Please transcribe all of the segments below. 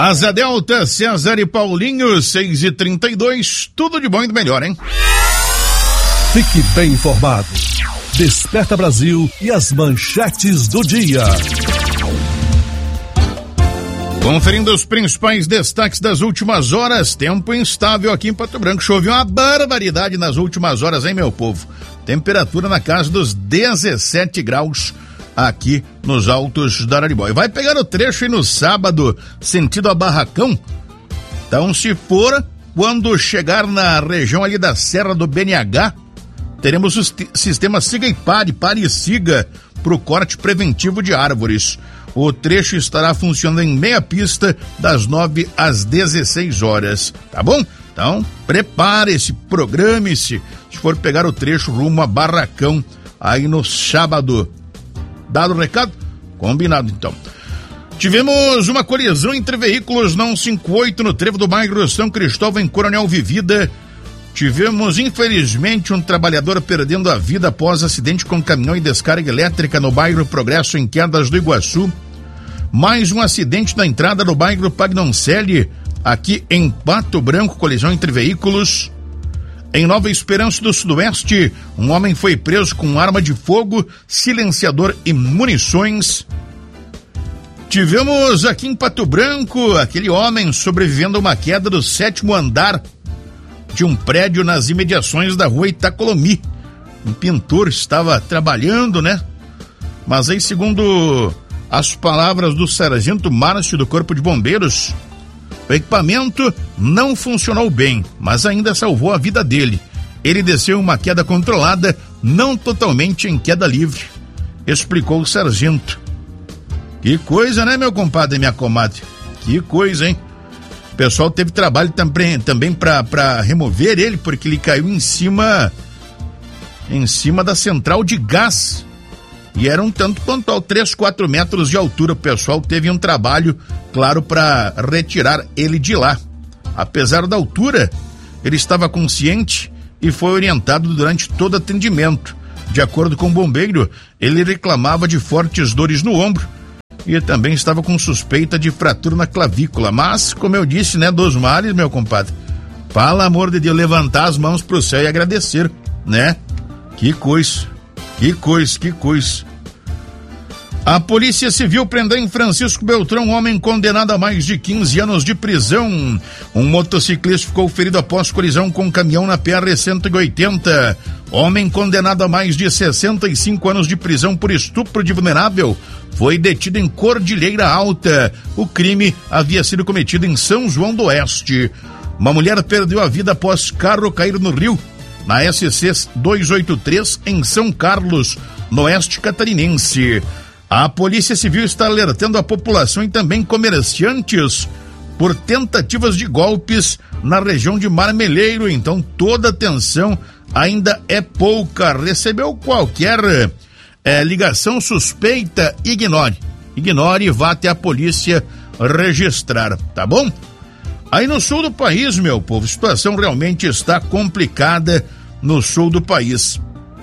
Asa Delta, César e Paulinho, 6h32, tudo de bom e do melhor, hein? Fique bem informado. Desperta Brasil e as manchetes do dia. Conferindo os principais destaques das últimas horas, tempo instável aqui em Pato Branco. Choveu uma barbaridade nas últimas horas, hein, meu povo? Temperatura na casa dos 17 graus aqui nos altos da Araribóia. Vai pegar o trecho aí no sábado, sentido a Barracão? Então, se for, quando chegar na região ali da Serra do BNH, teremos o sistema Siga e Pare e Siga para o corte preventivo de árvores. O trecho estará funcionando em meia pista das 9 às 16 horas, tá bom? Então, prepare-se, programe-se, se for pegar o trecho rumo a Barracão aí no sábado. Dado o recado? Combinado, então. Tivemos uma colisão entre veículos na 158 no trevo do bairro São Cristóvão, em Coronel Vivida. Tivemos, infelizmente, um trabalhador perdendo a vida após acidente com caminhão e descarga elétrica no bairro Progresso, em Quedas do Iguaçu. Mais um acidente na entrada do bairro Pagnoncelli, aqui em Pato Branco, colisão entre veículos. Em Nova Esperança do Sudoeste, um homem foi preso com arma de fogo, silenciador e munições. Tivemos aqui em Pato Branco aquele homem sobrevivendo a uma queda do 7º andar de um prédio nas imediações da rua Itacolomi. Um pintor estava trabalhando, né? Mas aí, segundo as palavras do sargento Márcio do Corpo de Bombeiros, o equipamento não funcionou bem, mas ainda salvou a vida dele. Ele desceu em uma queda controlada, não totalmente em queda livre, explicou o sargento. Que coisa, né, meu compadre e minha comadre? Que coisa, hein? O pessoal teve trabalho também para remover ele, porque ele caiu em cima da central de gás. E era um tanto quanto ao 3-4 metros de altura. O pessoal teve um trabalho, claro, para retirar ele de lá. Apesar da altura, ele estava consciente e foi orientado durante todo o atendimento. De acordo com o bombeiro, ele reclamava de fortes dores no ombro e também estava com suspeita de fratura na clavícula. Mas, como eu disse, né, dos males, meu compadre, pelo amor de Deus, levantar as mãos pro céu e agradecer, né? Que coisa. A Polícia Civil prendeu em Francisco Beltrão um homem condenado a mais de 15 anos de prisão. Um motociclista ficou ferido após colisão com um caminhão na PR-180. Homem condenado a mais de 65 anos de prisão por estupro de vulnerável foi detido em Cordilheira Alta. O crime havia sido cometido em São João do Oeste. Uma mulher perdeu a vida após carro cair no rio, na SC 283, em São Carlos, no oeste catarinense. A Polícia Civil está alertando a população e também comerciantes por tentativas de golpes na região de Marmeleiro. Então, toda atenção, ainda é pouca. Recebeu qualquer ligação suspeita, ignore e vá até a polícia registrar, tá bom? Aí no sul do país, meu povo, a situação realmente está complicada no sul do país.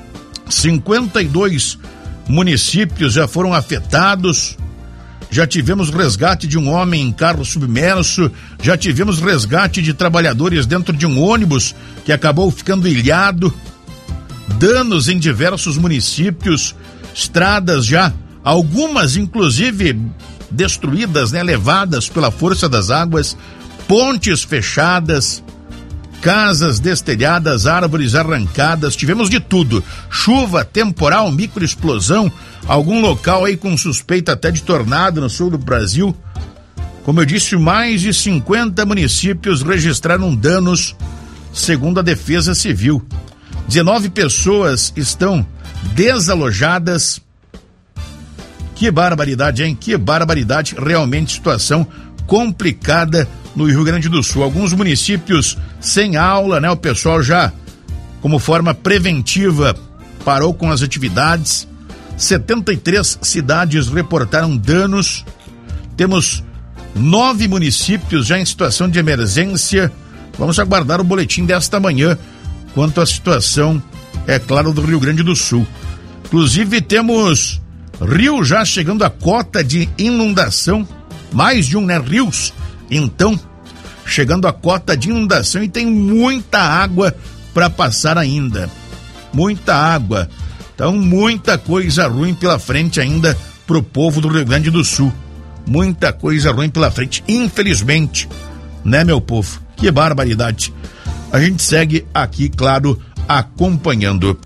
52 municípios já foram afetados. Já tivemos resgate de um homem em carro submerso, já tivemos resgate de trabalhadores dentro de um ônibus que acabou ficando ilhado. Danos em diversos municípios, estradas já, algumas inclusive destruídas, né, levadas pela força das águas, pontes fechadas, casas destelhadas, árvores arrancadas, tivemos de tudo. Chuva, temporal, microexplosão, algum local aí com suspeita até de tornado no sul do Brasil. Como eu disse, mais de 50 municípios registraram danos, segundo a Defesa Civil. 19 pessoas estão desalojadas. Que barbaridade, hein? Que barbaridade, realmente situação complicada no Rio Grande do Sul. Alguns municípios sem aula, né? O pessoal já, como forma preventiva, parou com as atividades. 73 cidades reportaram danos. Temos 9 municípios já em situação de emergência. Vamos aguardar o boletim desta manhã quanto à situação, é claro, do Rio Grande do Sul. Inclusive temos rio já chegando à cota de inundação, mais de um, né? Rios Então, chegando a cota de inundação e tem muita água para passar ainda. Muita água. Então, muita coisa ruim pela frente ainda pro povo do Rio Grande do Sul. Muita coisa ruim pela frente, infelizmente, né, meu povo? Que barbaridade. A gente segue aqui, claro, acompanhando.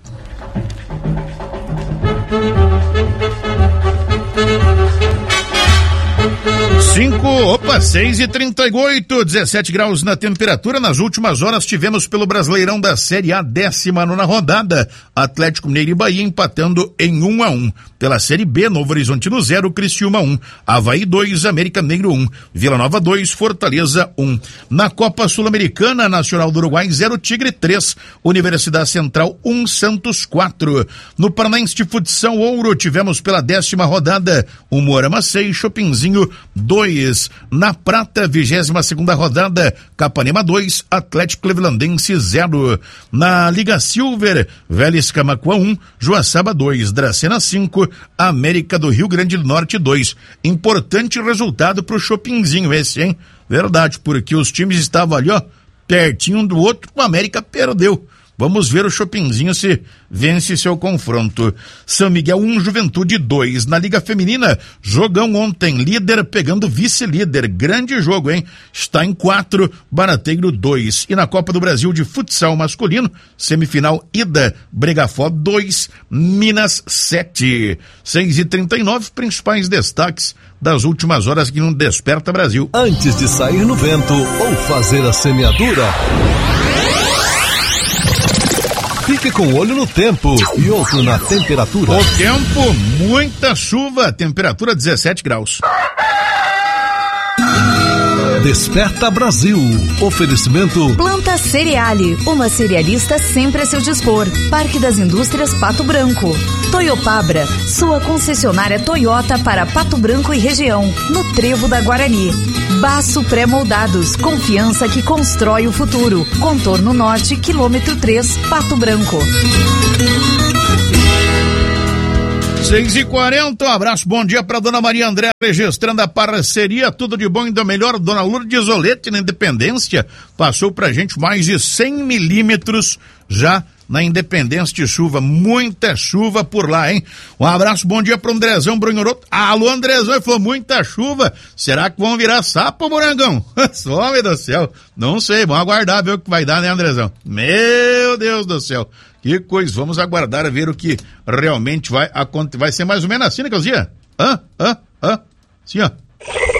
6h38, 17 graus na temperatura. Nas últimas horas tivemos pelo Brasileirão da Série A, 19ª rodada, Atlético Mineiro e Bahia empatando em 1-1. Pela Série B, Novo Horizontino 0, Criciúma 1, Avaí 2, América Mineiro 1, Vila Nova 2, Fortaleza 1. Na Copa Sul-Americana, Nacional do Uruguai 0, Tigre 3, Universidade Central 1, Santos 4. No Paranaense de Futsal Ouro, tivemos pela 10ª rodada, Umuarama 6, Chopinzinho 2. Na Prata, 22ª rodada, Capanema 2, Atlético Clevelandense 0. Na Liga Silver, Vélez Camaquã 1, Joaçaba 2, Dracena 5, América do Rio Grande do Norte 2. Importante resultado pro Chopinzinho esse, hein? Verdade, porque os times estavam ali, ó, pertinho um do outro, o América perdeu. Vamos ver o Chopinzinho se vence seu confronto. São Miguel 1, Juventude 2. Na Liga Feminina, jogão ontem, líder pegando vice-líder. Grande jogo, hein? Está em 4, Barateiro 2. E na Copa do Brasil de Futsal Masculino, semifinal ida, Bregafó 2, Minas 7. 6h39, principais destaques das últimas horas que não Desperta Brasil. Antes de sair no vento ou fazer a semeadura, fique com o olho no tempo e outro na temperatura. O tempo, muita chuva, temperatura 17 graus. Desperta Brasil. Oferecimento Planta Cereale, uma cerealista sempre a seu dispor. Parque das Indústrias Pato Branco. Toyopabra, sua concessionária Toyota para Pato Branco e região, no Trevo da Guarani. Baço Pré-Moldados, confiança que constrói o futuro. Contorno Norte, quilômetro 3, Pato Branco. 6h40, um abraço, bom dia pra dona Maria André, registrando a parceria, tudo de bom e do melhor. Dona Lourdes Olete, na Independência, passou pra gente mais de 100 milímetros já na Independência de chuva, muita chuva por lá, hein? Um abraço, bom dia pro Andrezão Brunhoroto. Alô, Andrezão, ele falou muita chuva, será que vão virar sapo, Morangão? Some do céu, não sei, vamos aguardar ver o que vai dar, né, Andrezão? Meu Deus do céu, que coisa, vamos aguardar a ver o que realmente vai acontecer, vai ser mais ou menos assim, né, Causia? Assim, ó.